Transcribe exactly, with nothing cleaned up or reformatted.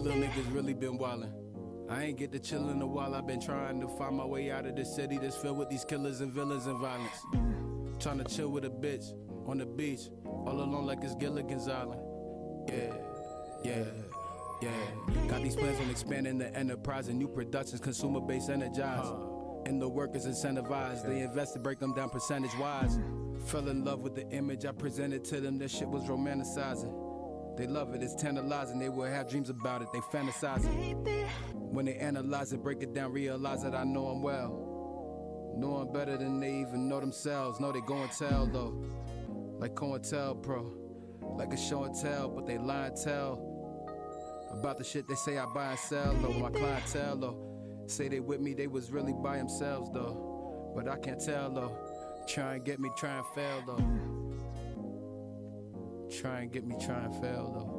little niggas really been wildin'. I ain't get to chill in a while. I've been trying to find my way out of this city that's filled with these killers and villains and violence. Trying to chill with a bitch on the beach, all alone like it's Gilligan's Island. Yeah, yeah, yeah. Got these plans on expanding the enterprise and new productions, consumer-based energized. And the workers incentivized, they invest to break them down percentage-wise. Fell in love with the image I presented to them, that shit was romanticizing. They love it, it's tantalizing, they will have dreams about it, they fantasizing. When they analyze it, break it down, realize that I know them well. Know them better than they even know themselves, know they go and tell though. Like COINTELPRO, like a show and tell, but they lie and tell about the shit they say I buy and sell though. My clientele though, say they with me, they was really by themselves though. But I can't tell though, try and get me, try and fail though. Try and get me, try and fail though.